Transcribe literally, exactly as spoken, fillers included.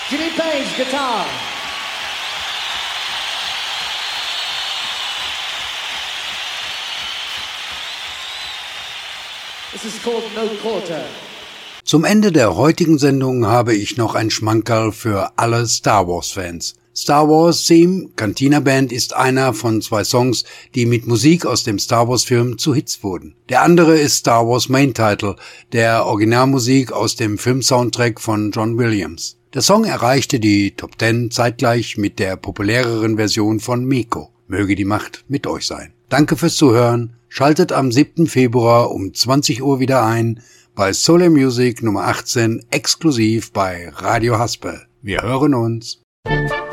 Jimmy Page, guitar. This is called No Quarter. Zum Ende der heutigen Sendung habe ich noch ein Schmankerl für alle Star Wars-Fans. Star Wars Theme, Cantina Band, ist einer von zwei Songs, die mit Musik aus dem Star Wars-Film zu Hits wurden. Der andere ist Star Wars Main Title, der Originalmusik aus dem Film-Soundtrack von John Williams. Der Song erreichte die Top Ten zeitgleich mit der populäreren Version von Miko. Möge die Macht mit euch sein. Danke fürs Zuhören. Schaltet am siebten Februar um zwanzig Uhr wieder ein bei Solar Music Nummer achtzehn, exklusiv bei Radio Haspel. Wir hören uns.